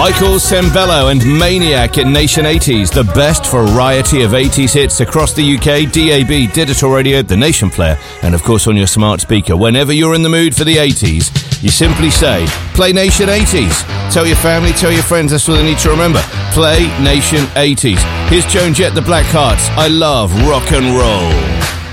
Michael Sembello and Maniac in Nation 80s, the best variety of 80s hits across the UK, DAB, digital radio, the Nation player, and of course on your smart speaker. Whenever you're in the mood for the 80s, you simply say, play Nation 80s. Tell your family, tell your friends, that's what they need to remember. Play Nation 80s. Here's Joan Jett, the Blackhearts. I love rock and roll.